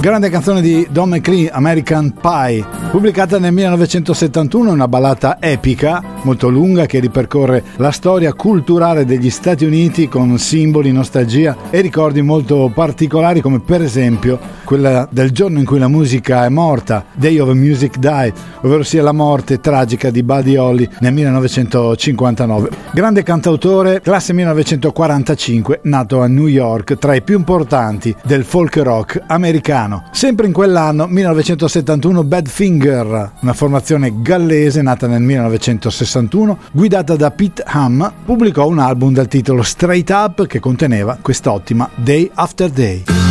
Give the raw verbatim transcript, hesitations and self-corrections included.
Grande canzone di Don McLean, American Pie, pubblicata nel millenovecentosettantuno, una ballata epica molto lunga che ripercorre la storia culturale degli Stati Uniti con simboli, nostalgia e ricordi molto particolari, come per esempio quella del giorno in cui la musica è morta, Day of Music Died, ovvero sia la morte tragica di Buddy Holly nel millenovecentocinquantanove. Grande cantautore, classe millenovecentoquarantacinque, nato a New York, tra i più importanti del folk rock americano. Sempre in quell'anno, millenovecentosettantuno, Badfinger, una formazione gallese nata nel millenovecentosessantuno, guidata da Pete Ham, pubblicò un album dal titolo Straight Up che conteneva quest'ottima Day After Day.